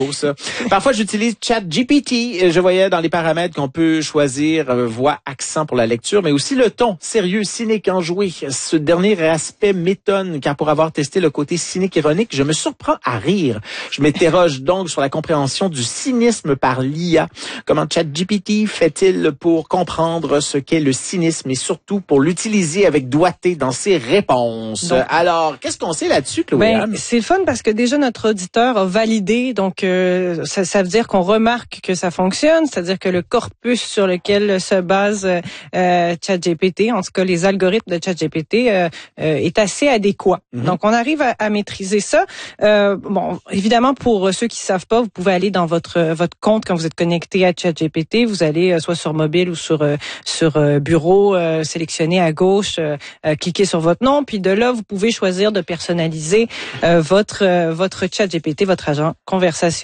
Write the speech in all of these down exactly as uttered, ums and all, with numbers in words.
Ça. Parfois, j'utilise ChatGPT. Je voyais dans les paramètres qu'on peut choisir euh, voix, accent pour la lecture, mais aussi le ton, sérieux, cynique, enjoué. Ce dernier aspect m'étonne, car pour avoir testé le côté cynique ironique, je me surprends à rire. Je m'interroge donc sur la compréhension du cynisme par l'I A. Comment ChatGPT fait-il pour comprendre ce qu'est le cynisme et surtout pour l'utiliser avec doigté dans ses réponses? Donc, alors, qu'est-ce qu'on sait là-dessus, Chloé? Ben, c'est le fun parce que déjà notre auditeur a validé, donc Euh, ça, ça veut dire qu'on remarque que ça fonctionne, c'est-à-dire que le corpus sur lequel se base euh, ChatGPT, en tout cas les algorithmes de ChatGPT, euh, euh, est assez adéquat. Mm-hmm. Donc on arrive à, à maîtriser ça. Euh, bon, évidemment pour ceux qui savent pas, vous pouvez aller dans votre votre compte quand vous êtes connecté à ChatGPT. Vous allez euh, soit sur mobile ou sur euh, sur euh, bureau, euh, sélectionner à gauche, euh, euh, cliquer sur votre nom, puis de là vous pouvez choisir de personnaliser euh, votre euh, votre ChatGPT, votre agent conversationnel.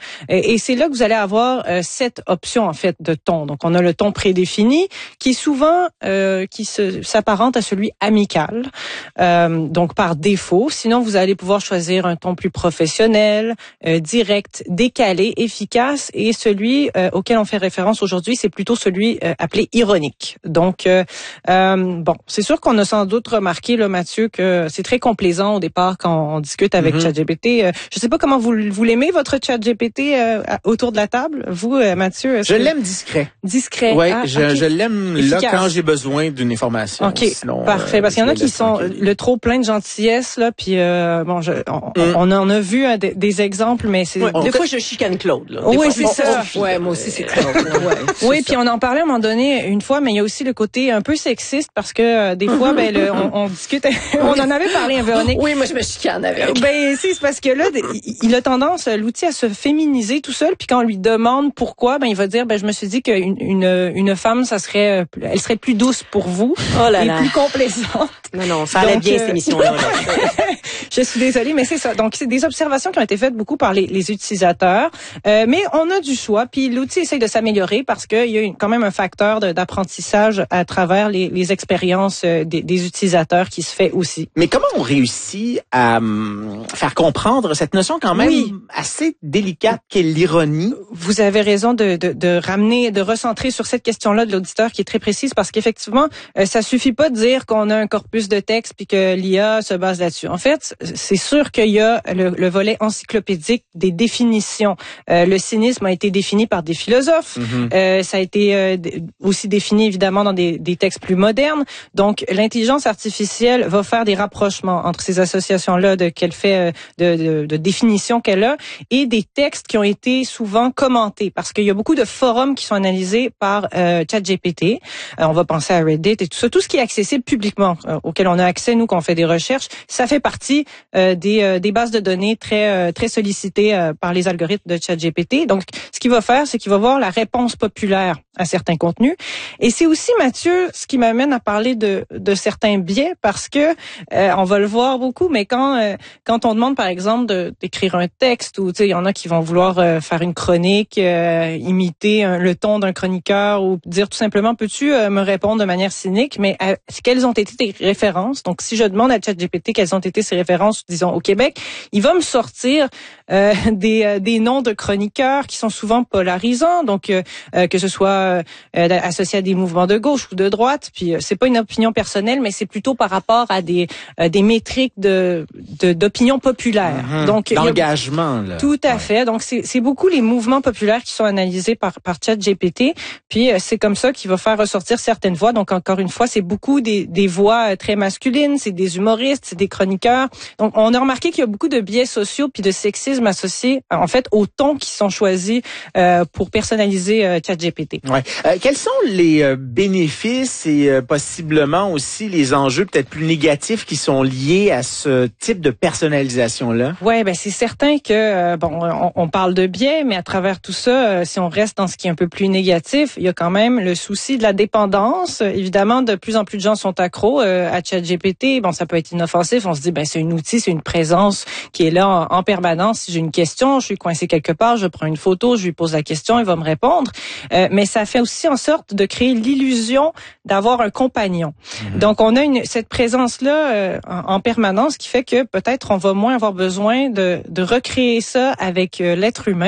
Et c'est là que vous allez avoir euh, sept options en fait de ton. Donc on a le ton prédéfini qui est souvent euh, qui se, s'apparente à celui amical. Euh, donc par défaut. Sinon vous allez pouvoir choisir un ton plus professionnel, euh, direct, décalé, efficace. Et celui euh, auquel on fait référence aujourd'hui, c'est plutôt celui euh, appelé ironique. Donc euh, euh, bon, c'est sûr qu'on a sans doute remarqué là, Mathieu, que c'est très complaisant au départ quand on discute avec mm-hmm. ChatGPT. Euh, je sais pas comment vous vous l'aimez votre ChatGPT euh, autour de la table, vous, euh, Mathieu? Je l'aime discret. Discret. Oui, ah, je, okay. je l'aime Efficace. Là quand j'ai besoin d'une information. Ok, sinon, parfait. Euh, Parce qu'il y en a qui sont tranquille. Le trop plein de gentillesse là, puis euh, bon, je, on, mm. on en a vu hein, des, des exemples, mais c'est ouais, des on fois je chicane Claude. Là. Oui, fois, c'est bon, ça. Oh, ouais, moi aussi c'est Claude. ouais, oui, puis on en parlait à un moment donné une fois, mais il y a aussi le côté un peu sexiste parce que euh, des fois, ben, le, on, on discute, on en avait parlé, hein, Véronique. Oui, moi je me chicane avec. Ben c'est parce que là, il a tendance l'outil à se féminiser tout seul, puis quand on lui demande pourquoi, ben il va dire ben je me suis dit qu'une une, une femme ça serait elle serait plus douce pour vous oh là et là. plus complaisante. Non non, ça allait bien euh... cette émission là. Je suis désolée, mais c'est ça. Donc c'est des observations qui ont été faites beaucoup par les, les utilisateurs, euh, mais on a du choix. Puis l'outil essaye de s'améliorer parce qu'il y a une, quand même un facteur de, d'apprentissage à travers les, les expériences des, des utilisateurs qui se fait aussi. Mais comment on réussit à um, faire comprendre cette notion quand même oui. assez délicate qu'est l'ironie? Vous avez raison de, de, de ramener, de recentrer sur cette question-là de l'auditeur qui est très précise parce qu'effectivement, euh, ça suffit pas de dire qu'on a un corpus de texte puis que l'I A se base là-dessus. En fait, c'est sûr qu'il y a le, le volet encyclopédique des définitions. Euh, le cynisme a été défini par des philosophes. Mm-hmm. Euh, ça a été euh, aussi défini évidemment dans des, des textes plus modernes. Donc, l'intelligence artificielle va faire des rapprochements entre ces associations-là de qu'elle fait de, de, de définitions qu'elle a et des textes qui ont été souvent commentés parce qu'il y a beaucoup de forums qui sont analysés par euh, ChatGPT. Euh, on va penser à Reddit et tout ça, tout ce qui est accessible publiquement, euh, auquel on a accès nous quand on fait des recherches, ça fait partie euh, des, euh, des bases de données très euh, très sollicitées euh, par les algorithmes de ChatGPT. Donc, ce qu'il va faire, c'est qu'il va voir la réponse populaire à certains contenus. Et c'est aussi, Mathieu, ce qui m'amène à parler de, de certains biais parce que euh, on va le voir beaucoup, mais quand euh, quand on demande par exemple de, d'écrire un texte ou tu sais, il y en a qui vont vouloir euh, faire une chronique, euh, imiter un, le ton d'un chroniqueur ou dire tout simplement peux-tu euh, me répondre de manière cynique, mais euh, quelles ont été tes références? Donc si je demande à ChatGPT quelles ont été ses références, disons au Québec, il va me sortir euh, des euh, des noms de chroniqueurs qui sont souvent polarisants, donc euh, euh, que ce soit euh, associé à des mouvements de gauche ou de droite, puis euh, c'est pas une opinion personnelle, mais c'est plutôt par rapport à des euh, des métriques de, de d'opinion populaire. Mmh, donc d'engagement là. Tout à ouais. fait. Donc c'est c'est beaucoup les mouvements populaires qui sont analysés par par ChatGPT, puis euh, c'est comme ça qu'il va faire ressortir certaines voix. Donc encore une fois, c'est beaucoup des des voix très masculines, c'est des humoristes, c'est des chroniqueurs. Donc on a remarqué qu'il y a beaucoup de biais sociaux puis de sexisme associés en fait aux tons qui sont choisis euh, pour personnaliser euh, ChatGPT. Ouais. Euh, quels sont les euh, bénéfices et euh, possiblement aussi les enjeux peut-être plus négatifs qui sont liés à ce type de personnalisation-là? Ouais, ben c'est certain que euh, bon, on, on parle de biais, mais à travers tout ça, euh, si on reste dans ce qui est un peu plus négatif, il y a quand même le souci de la dépendance. Évidemment, de plus en plus de gens sont accros euh, à ChatGPT. Bon, ça peut être inoffensif. On se dit, ben c'est un outil, c'est une présence qui est là en, en permanence. Si j'ai une question, je suis coincé quelque part, je prends une photo, je lui pose la question, il va me répondre. Euh, mais ça fait aussi en sorte de créer l'illusion d'avoir un compagnon. Mmh. Donc, on a une, cette présence-là euh, en, en permanence qui fait que peut-être on va moins avoir besoin de, de recréer ça avec euh, l'être humain.